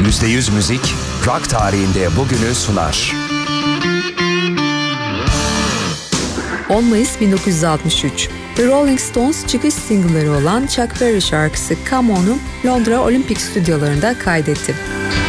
%100 müzik, rock tarihinde bugünü sunar. 10 Mayıs 1963, The Rolling Stones çıkış single'ları olan Chuck Berry şarkısı Come On'u Londra Olimpik stüdyolarında kaydetti.